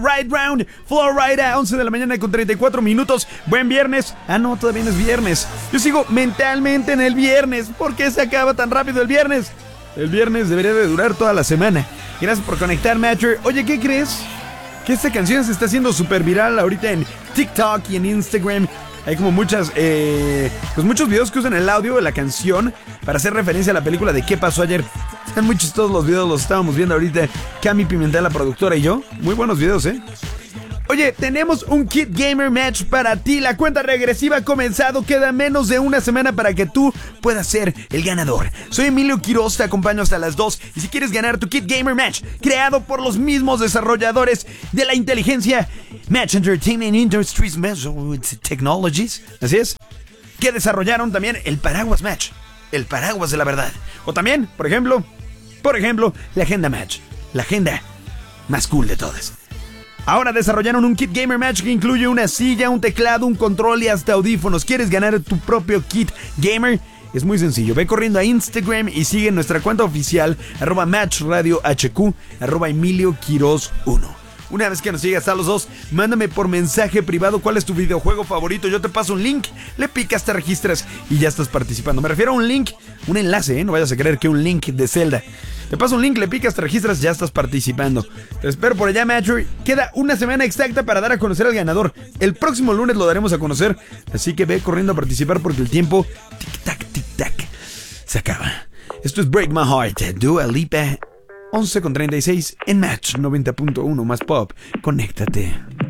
Right Round, Florida, 11 de la mañana con 34 minutos. Buen viernes. No, todavía no es viernes. Yo sigo mentalmente en el viernes. ¿Por qué se acaba tan rápido el viernes? El viernes debería de durar toda la semana. Gracias por conectar, Matcher. Oye, ¿qué crees? Que esta canción se está haciendo súper viral ahorita en TikTok y en Instagram. Hay como muchos videos que usan el audio de la canción para hacer referencia a la película de ¿Qué pasó ayer? Están muy chistosos los videos, los estábamos viendo ahorita Cami Pimentel, la productora, y yo. Muy buenos videos, Oye, tenemos un Kit Gamer Match para ti. La cuenta regresiva ha comenzado. Queda menos de una semana para que tú puedas ser el ganador. Soy Emilio Quiroz, te acompaño hasta las 2. Y si quieres ganar tu Kit Gamer Match, creado por los mismos desarrolladores de la inteligencia Match Entertainment Industries Technologies, así es, que desarrollaron también el Paraguas Match, el Paraguas de la verdad. O también, por ejemplo, la Agenda Match, la agenda más cool de todas. Ahora desarrollaron un Kit Gamer Match que incluye una silla, un teclado, un control y hasta audífonos. ¿Quieres ganar tu propio Kit Gamer? Es muy sencillo. Ve corriendo a Instagram y sigue nuestra cuenta oficial @MatchRadioHQ, Emilio Quiroz 1. Una vez que nos sigas a los dos, mándame por mensaje privado cuál es tu videojuego favorito. Yo te paso un link, le picas, te registras y ya estás participando. Me refiero a un link, un enlace, no vayas a creer que un link de Zelda. Te paso un link, le picas, te registras, ya estás participando. Te espero por allá, Matcher. Queda una semana exacta para dar a conocer al ganador. El próximo lunes lo daremos a conocer, así que ve corriendo a participar porque el tiempo tic-tac, se acaba. Esto es Break My Heart, Dua Lipa. 11:36 en Match 90.1 más Pop. Conéctate.